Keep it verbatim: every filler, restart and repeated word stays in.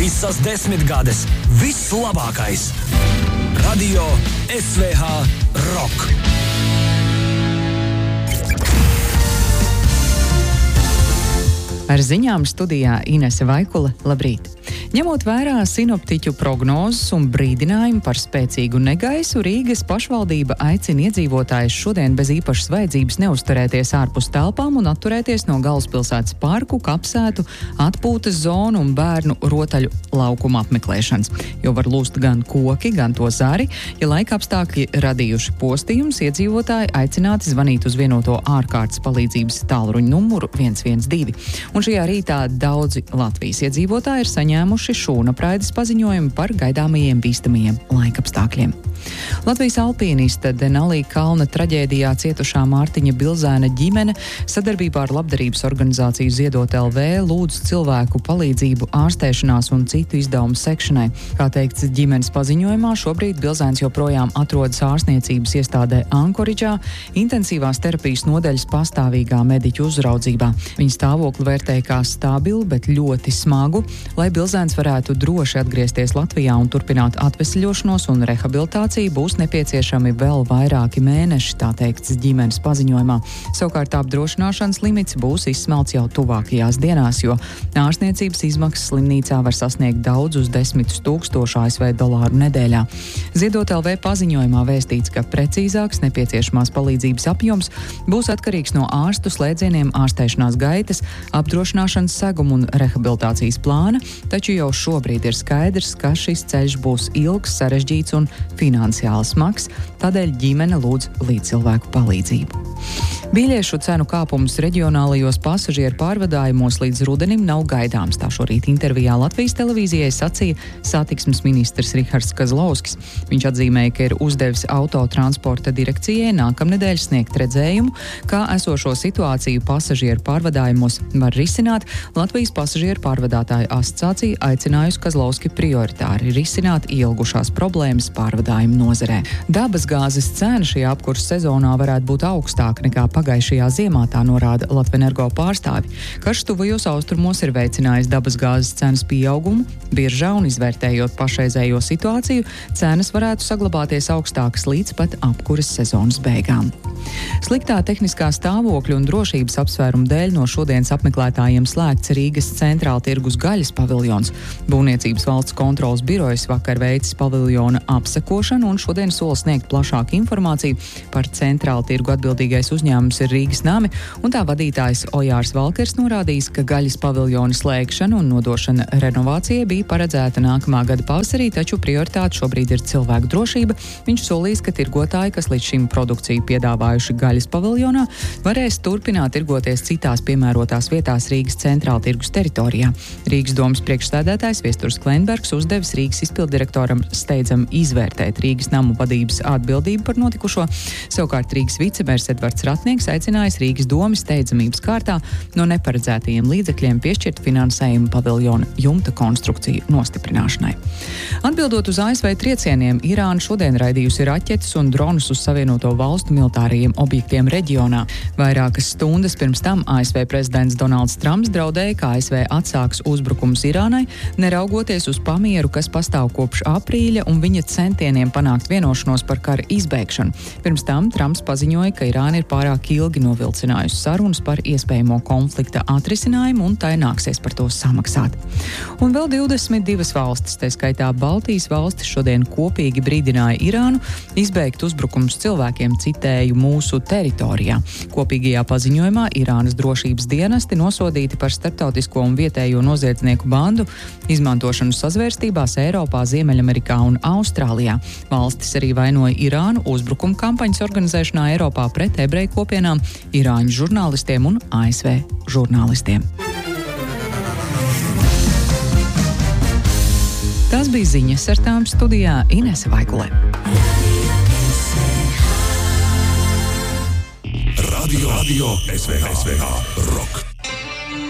Visas desmitgades, viss labākais. Radio S V H Rock. Ar ziņām studijā Inese Vaikule, labrīt! Ņemot vērā sinoptiķu prognozes un brīdinājumu par spēcīgu negaisu, Rīgas pašvaldība aicina iedzīvotājus šodien bez īpašas vajadzības neuzturēties ārpus telpām un atturēties no galvaspilsētas parku, kapsētu, atpūtas zonu un bērnu rotaļu laukuma apmeklēšanas, jo var lūst gan koki, gan to zari. Ja laika apstākļi radījuši postījumus, iedzīvotāji aicināti zvanīt uz vienoto ārkārtas palīdzības tālruņa numuru viens viens divi. Un šajā rītā daudzi Latvijas iedzīvotāji ir saņēmuši šūnapraides paziņojumu par gaidāmajiem bīstamajiem laikapstākļiem. Latvijas alpīnista Denalī kalna traģēdijā cietušā Mārtiņa Bilzēna ģimene sadarbībā ar labdarības organizāciju Ziedot L V lūdz cilvēku palīdzību ārstēšanās un citu izdevumu sekšanai. Kā teikts ģimenes paziņojumā, šobrīd Bilzēns joprojām atrodas ārstniecības iestādē Ankoridžā, intensīvās terapijas nodaļas pastāvīgā mediķu uzraudzībā. Viņa stāvokli vērtēja kā stabilu, bet ļoti smagu, lai Bilzēns varētu droši atgriezties Latvijā un turpināt atvesļošanos un rehabilitāciju, būs nepieciešami vēl vairāki mēneši, tā teikts ģimenes paziņojumā. Savukārt apdrošināšanas limits būs izsmelts jau tuvākajās dienās, jo ārstniecības izmaksas slimnīcā var sasniegt daudzus desmitus tūkstošu A S V dolāru nedēļā. Ziedot L V paziņojumā vēstīts, ka precīzāks nepieciešamās palīdzības apjoms būs atkarīgs no ārstu slēdzieniem, ārstēšanās gaitas, apdrošināšanas seguma un rehabilitācijas plāna, taču jau šobrīd ir skaidrs, ka šis ceļš būs ilgs, sarežģīts un finansiāli smags, tādēļ ģimene lūdz līdzcilvēku palīdzību. Biļešu cenu kāpums reģionālajos pasažieru pārvadājumos līdz rudenim nav gaidāms. Tā šorīt intervijā Latvijas televīzijai sacīja satiksmes ministrs Rihards Kazlauskis. Viņš atzīmēja, ka ir uzdevis autotransporta direkcijai nākamnedēļ sniegt redzējumu, kā esošo situāciju pasažieru pārvadājumos var risināt. Latvijas pasažieru pārvadātāju asociācija aicinājusi Kazlauski prioritāri risināt ilgušās problēmas pārvadājumu nozarē. Dabasgāzes cena šajā apkurses sezonā varētu būt augstāka nekā pagājušajā ziemā, tā norāda Latvenergo pārstāvi. Karš tuvajos austrumos ir veicinājis dabasgāzes cenas pieaugumu biržā un izvērtējot pašreizējo situāciju, cenas varētu saglabāties augstākas līdz pat apkuras sezonas beigām. Sliktā tehniskā stāvokļa un drošības apsvērumu dēļ no šodienas apmeklētājiem slēgts Rīgas centrāla tirgus gaļas paviljons. Būvniecības valsts kontrolas birojas vakar veicis paviljona apsekošanu un šodien sola sniegt plašāku informāciju par centrāla tirgu. Atbildīgais uzņēmums ir Rīgas nami, un tā vadītājs Ojārs Valkers norādījis, ka gaļas paviljona slēgšana un nodošana renovācijai bija paredzēta nākamā gada pavasarī, taču prioritāte šobrīd ir cilvēku drošība. Viņš solīs, ka tirgotāji, kas līdz šim produkciju piedāvājuši gaļas paviljonā, varēs turpināt tirgoties citās piemērotās vietās Rīgas centrāla tirgus teritorijā. Rīgas domas priekšsēdētājs Viesturs Kleinbergs uzdevis Rīgas izpilddirektoram steidzam izvērtēt Rīgas namu vadības atbildību par notikušo. Savukārt Rīgas vicemērs Edvards Ratnieks aicinājis Rīgas domas steidzamības kārtā no neparedzētajiem līdzekļiem piešķirt finansējumu paviljona jumta konstrukciju nostiprināšanai. Atbildot uz A S V triecieniem, Irāna šodien raidījusi raķetes un dronus uz Savienoto valstu militārajiem objektiem reģionā. Vairākas stundas pirms tam A S V prezidents Donalds Trumps draudēja, ka A S V atsāks uzbrukums Irānai, neraugoties uz pamieru, kas pastāv kopš aprīļa un viņa centieniem panākt vienošanos par kara izbeigšanu. Pirms tam Trumps paziņoja, ka Irāna ir pārāk ilgi novilcinājusi sarunas par iespējamo konflikta atrisinājumu un tai nāksies par to samaksāt. Un vēl divdesmit divas valstis, tā skaitā Baltijas valstis, šodien kopīgi brīdināja Irānu izbeigt uzbrukums cilvēkiem, citēju, mūsu teritorijā. Kopīgajā paziņojumā Irānas drošības dienesti nosodīti par starptautisko un vietējo noziedznieku bandu izmantošanu sazvērstībās Eiropā, Ziemeļamerikā un Austrālijā. Valstis arī vainoja Irānu uzbrukuma kampaņas organizēšanā Eiropā pret ebreju kopienām, irāņu žurnālistiem un A S V žurnālistiem. Tās bija ziņas, ar tām studijā Inese Vaikule. Radio, radio S V H, S V H Rock.